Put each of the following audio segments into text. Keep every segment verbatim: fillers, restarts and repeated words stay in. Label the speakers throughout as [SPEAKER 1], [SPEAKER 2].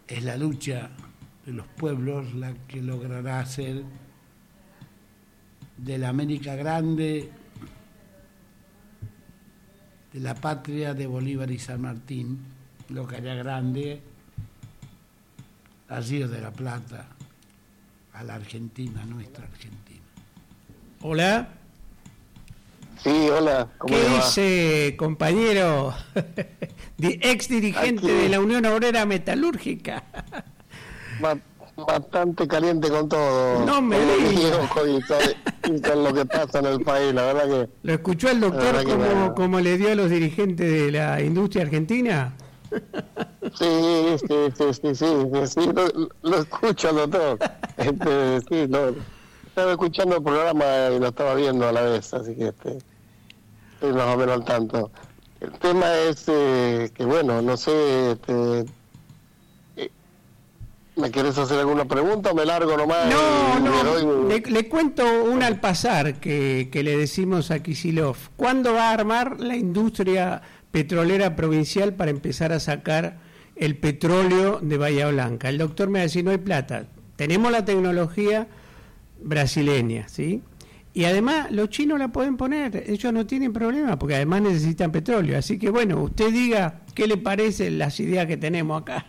[SPEAKER 1] es la lucha de los pueblos la que logrará hacer de la América Grande, de la patria de Bolívar y San Martín, lo que haya grande, al Río de la Plata, a la Argentina, nuestra Argentina.
[SPEAKER 2] Hola.
[SPEAKER 3] Sí, hola. ¿Cómo
[SPEAKER 2] ¿Qué
[SPEAKER 3] le va?
[SPEAKER 2] dice, compañero? Ex dirigente
[SPEAKER 3] Aquí.
[SPEAKER 2] de la Unión Obrera Metalúrgica.
[SPEAKER 3] Ba- Bastante caliente con todo.
[SPEAKER 2] No me
[SPEAKER 3] Con lo que
[SPEAKER 2] diga.
[SPEAKER 3] digo, con- y con- y con lo que pasa en el país, la verdad que...
[SPEAKER 2] ¿Lo escuchó el
[SPEAKER 3] La
[SPEAKER 2] doctor
[SPEAKER 3] verdad que
[SPEAKER 2] como,
[SPEAKER 3] bueno.
[SPEAKER 2] como le dio a los dirigentes de la industria argentina?
[SPEAKER 3] Sí, sí, sí, sí, sí, sí, sí, lo, lo escucho, doctor. Este, sí, lo, estaba escuchando el programa y lo estaba viendo a la vez, así que este, estoy más o menos al tanto. El tema es eh, que, bueno, no sé, este, eh, ¿me quieres hacer alguna pregunta o me largo nomás?
[SPEAKER 2] No,
[SPEAKER 3] y
[SPEAKER 2] no,
[SPEAKER 3] le doy-
[SPEAKER 2] le, le cuento una al pasar que, que le decimos a Kicillof. ¿Cuándo va a armar la industria petrolera provincial para empezar a sacar el petróleo de Bahía Blanca? El doctor me va a decir, no hay plata. Tenemos la tecnología brasileña, ¿sí? Y además los chinos la pueden poner, ellos no tienen problema, porque además necesitan petróleo. Así que bueno, usted diga qué le parecen las ideas que tenemos acá.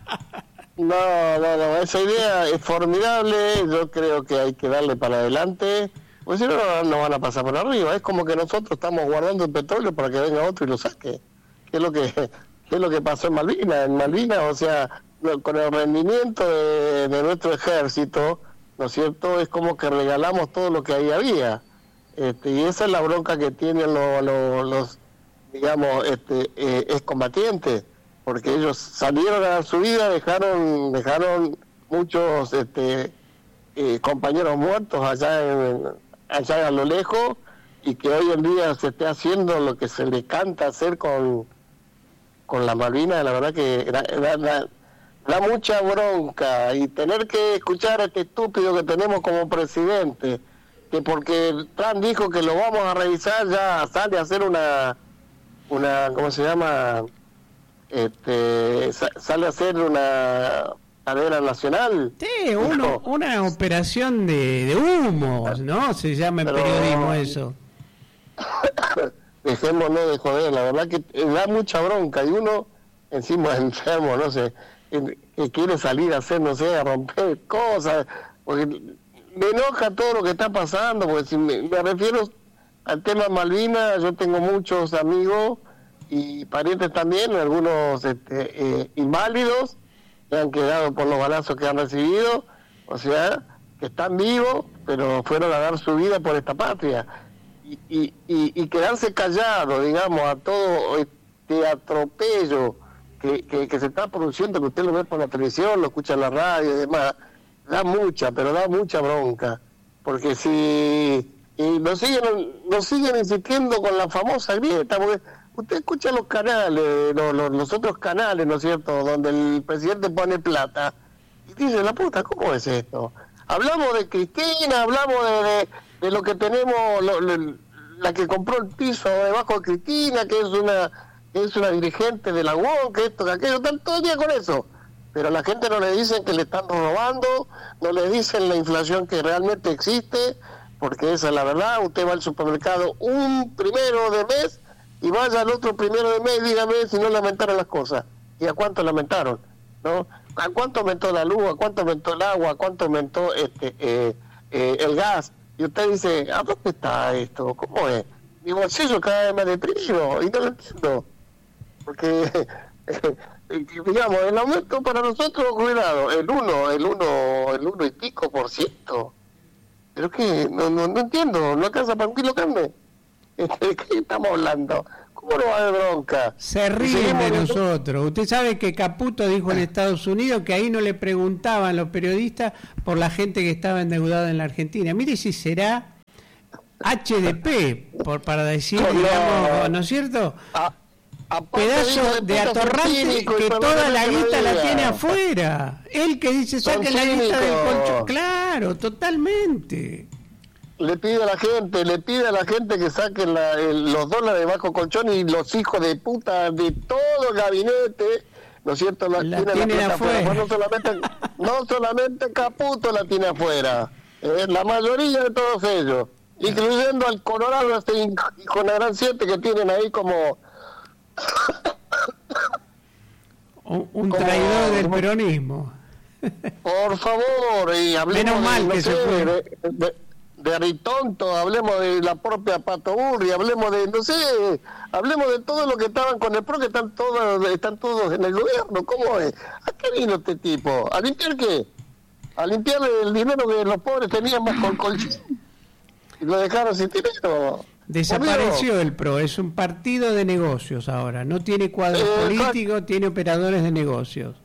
[SPEAKER 3] No, no, no, esa idea es formidable, yo creo que hay que darle para adelante, porque si no, no nos van a pasar por arriba, es como que nosotros estamos guardando el petróleo para que venga otro y lo saque, que es lo que, que es lo que pasó en Malvinas, en Malvinas, o sea, no, con el rendimiento de, de nuestro ejército, ¿no es cierto?, es como que regalamos todo lo que ahí había, este, y esa es la bronca que tienen los, los, los digamos, este, eh, excombatientes, porque ellos salieron a dar su vida, dejaron dejaron muchos este, eh, compañeros muertos allá en, allá a lo lejos, y que hoy en día se esté haciendo lo que se le canta hacer con, con las Malvinas, la verdad que da, da, da, da mucha bronca, y tener que escuchar a este estúpido que tenemos como presidente, que porque Trump dijo que lo vamos a revisar, ya sale a hacer una, una ¿cómo se llama?, este sale a hacer una cadena nacional.
[SPEAKER 2] Sí, uno, una operación de, de humos, ¿no? Se llama en
[SPEAKER 3] Pero-
[SPEAKER 2] periodismo eso.
[SPEAKER 3] Dejémonos de joder, la verdad que da mucha bronca, y uno encima enfermo, no sé, que que quiere salir a hacer, no sé, a romper cosas, porque me enoja todo lo que está pasando, porque si me, me refiero al tema Malvinas, yo tengo muchos amigos y parientes también, algunos este, eh, inválidos, que han quedado por los balazos que han recibido, o sea, que están vivos, pero fueron a dar su vida por esta patria. Y, y, y, y quedarse callado, digamos, a todo este atropello que, que, que se está produciendo, que usted lo ve por la televisión, lo escucha en la radio y demás, da mucha, pero da mucha bronca. Porque si y nos siguen, nos siguen insistiendo con la famosa grieta, porque usted escucha los canales, los, los, los otros canales, ¿no es cierto?, donde el presidente pone plata, y dice, la puta, ¿cómo es esto? Hablamos de Cristina, hablamos de, de, de lo que tenemos, lo, lo, la que compró el piso debajo de Cristina, que es una que es una dirigente de la U O N, que esto, que aquello, están todo el día con eso. Pero a la gente no le dicen que le están robando, no le dicen la inflación que realmente existe, porque esa es la verdad. Usted va al supermercado un primero de mes y vaya al otro primero de mes y dígame si no lamentaron las cosas. ¿Y a cuánto lamentaron? ¿No? ¿A cuánto aumentó la luz? ¿A cuánto aumentó el agua? ¿A cuánto aumentó este eh, eh, el gas? Y usted dice, ¿a dónde está esto? ¿Cómo es? Mi bolsillo cada vez más deprimido y no lo entiendo. Porque, digamos, el aumento para nosotros, cuidado, el uno, el uno, el uno y pico por ciento. Pero que no, no, no entiendo, no alcanza para un kilo de carne. ¿De qué estamos hablando? ¿Cómo no va a haber bronca?
[SPEAKER 2] Se ríen de nosotros. Usted sabe que Caputo dijo en Estados Unidos que ahí no le preguntaban los periodistas por la gente que estaba endeudada en la Argentina. Mire si será H D P, por, para decir,
[SPEAKER 3] No,
[SPEAKER 2] digamos, ¿no es cierto?
[SPEAKER 3] A,
[SPEAKER 2] Pedazo de atorrante que toda la guita la tiene afuera. Él que dice, saquen la guita del colchón. Claro, totalmente.
[SPEAKER 3] Le pide a la gente, le pide a la gente que saquen la, el, los dólares bajo colchón, y los hijos de puta de todo el gabinete ¿no es cierto? La,
[SPEAKER 2] la
[SPEAKER 3] tiene
[SPEAKER 2] tiene
[SPEAKER 3] la plata
[SPEAKER 2] afuera.
[SPEAKER 3] afuera. No solamente, no solamente Caputo la tiene afuera, eh, la mayoría de todos ellos, incluyendo al Colorado, este hijo de la gran siete que tienen ahí como...
[SPEAKER 2] un, un
[SPEAKER 3] como,
[SPEAKER 2] traidor del
[SPEAKER 3] como,
[SPEAKER 2] peronismo.
[SPEAKER 3] Por favor, y hablemos
[SPEAKER 2] Menos mal
[SPEAKER 3] de, no
[SPEAKER 2] que
[SPEAKER 3] sé,
[SPEAKER 2] se fue.
[SPEAKER 3] de, de, de Aritonto, hablemos de la propia Pato Burri, hablemos de, no sé, hablemos de todo lo que estaban con el PRO, que están todos, están todos en el gobierno. ¿Cómo es? ¿A qué vino este tipo? ¿A limpiar qué? A limpiar el dinero que los pobres tenían más con colchón y lo dejaron sin dinero.
[SPEAKER 2] Desapareció el PRO, es un partido de negocios ahora, no tiene cuadros
[SPEAKER 3] Eh,
[SPEAKER 2] políticos, tiene operadores de negocios.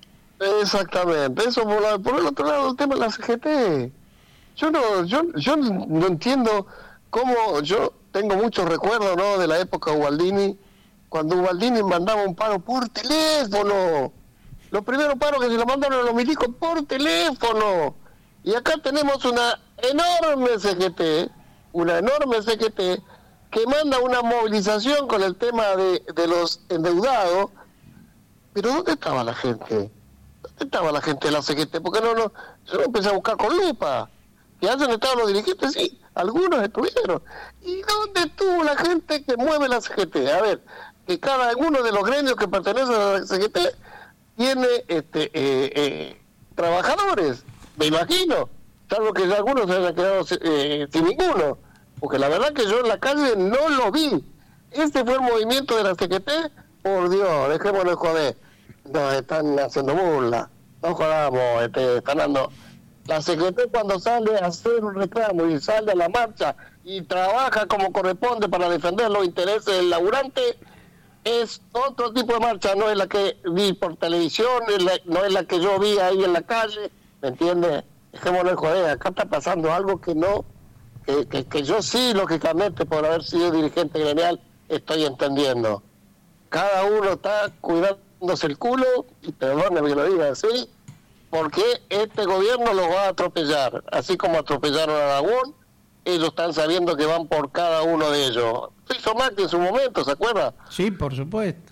[SPEAKER 3] Exactamente, eso por, la, por el otro lado el tema de la C G T. Yo no, yo, yo no entiendo cómo, yo tengo muchos recuerdos, ¿no?, de la época Ubaldini, cuando Ubaldini mandaba un paro por teléfono. Los primeros paros que se lo mandaron a los milicos por teléfono. Y acá tenemos una enorme C G T, una enorme C G T, que manda una movilización con el tema de, de los endeudados. Pero ¿dónde estaba la gente? ¿Dónde estaba la gente de la C G T? Porque no, no, yo empecé a buscar con lupa. ¿Que hayan estado los dirigentes? Sí, algunos estuvieron. ¿Y dónde estuvo la gente que mueve la C G T? A ver, que cada uno de los gremios que pertenecen a la C G T tiene este eh, eh, trabajadores, me imagino, salvo que ya algunos se hayan quedado eh, sin ninguno, porque la verdad que yo en la calle no lo vi. Este fue el movimiento de la C G T, por Dios, dejémonos joder. Nos están haciendo burla, no jodamos, este, están dando... La C G T cuando sale a hacer un reclamo y sale a la marcha y trabaja como corresponde para defender los intereses del laburante, es otro tipo de marcha, no es la que vi por televisión, es la, no es la que yo vi ahí en la calle, ¿me entiendes? Dejémonos joder, acá está pasando algo que no, que, que, que yo sí, lógicamente, por haber sido dirigente gremial, estoy entendiendo. Cada uno está cuidándose el culo, y perdóneme que lo diga así, porque este gobierno los va a atropellar, así como atropellaron a Aragón. Ellos están sabiendo que van por cada uno de ellos. Lo hizo Macri en su momento, ¿se acuerda?
[SPEAKER 2] Sí, por supuesto.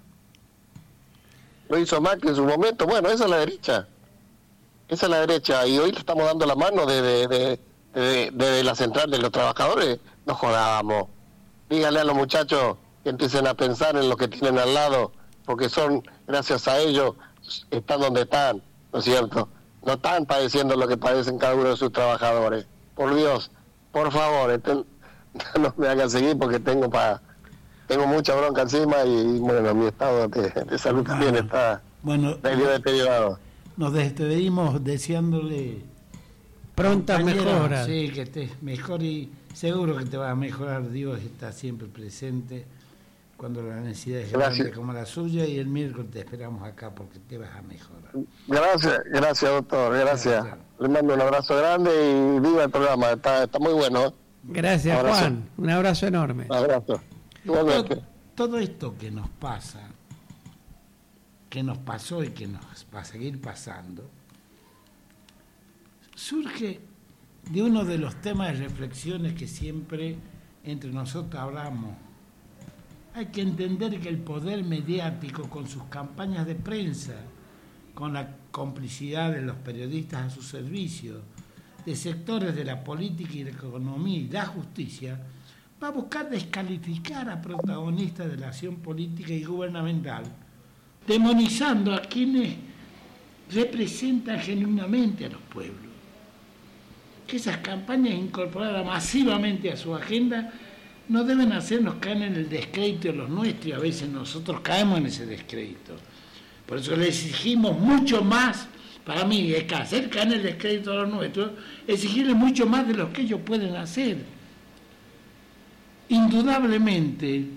[SPEAKER 3] Lo hizo Macri en su momento. Bueno, esa es la derecha. Esa es la derecha. Y hoy le estamos dando la mano de, de, de, de, de la central de los trabajadores. No jodamos. Díganle a los muchachos que empiecen a pensar en lo que tienen al lado, porque son, gracias a ellos, están donde están, ¿no es cierto? No están padeciendo lo que padecen cada uno de sus trabajadores. Por Dios. Por favor, este, no me hagan seguir porque tengo para tengo mucha bronca encima y bueno, mi estado de, de salud también
[SPEAKER 1] bueno,
[SPEAKER 3] está
[SPEAKER 1] bueno,
[SPEAKER 3] medio deteriorado.
[SPEAKER 1] Nos despedimos deseándole
[SPEAKER 2] pronta
[SPEAKER 1] compañera,
[SPEAKER 2] mejora.
[SPEAKER 1] Sí, que estés mejor y seguro que te va a mejorar. Dios está siempre presente cuando la necesidad es grande
[SPEAKER 3] Gracias.
[SPEAKER 1] como la suya, y el miércoles te esperamos acá porque te vas a mejorar.
[SPEAKER 3] Gracias, gracias doctor, gracias.
[SPEAKER 1] Claro.
[SPEAKER 3] Le mando un abrazo grande y viva el programa, está, está muy bueno.
[SPEAKER 2] Gracias,
[SPEAKER 3] Abrazo.
[SPEAKER 2] Juan. Un abrazo enorme.
[SPEAKER 3] Un abrazo. Igualmente.
[SPEAKER 1] Todo, todo esto que nos pasa, que nos pasó y que nos va a seguir pasando, surge de uno de los temas de reflexiones que siempre entre nosotros hablamos. Hay que entender que el poder mediático, con sus campañas de prensa, con la complicidad de los periodistas a su servicio, de sectores de la política y la economía y la justicia, va a buscar descalificar a protagonistas de la acción política y gubernamental, demonizando a quienes representan genuinamente a los pueblos. Que esas campañas incorporadas masivamente a su agenda no deben hacernos caer en el descrédito de los nuestros, y a veces nosotros caemos en ese descrédito. Por eso le exigimos mucho más, para mí, es que hacer caer en el descrédito de los nuestros, exigirle mucho más de lo que ellos pueden hacer. Indudablemente,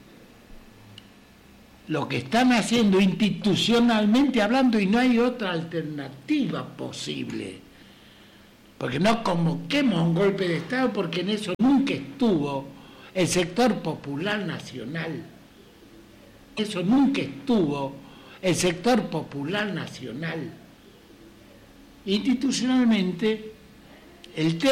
[SPEAKER 1] lo que están haciendo institucionalmente hablando, y no hay otra alternativa posible, porque no convoquemos un golpe de Estado, porque en eso nunca estuvo el sector popular nacional. Eso nunca estuvo el sector popular nacional. Institucionalmente, el tema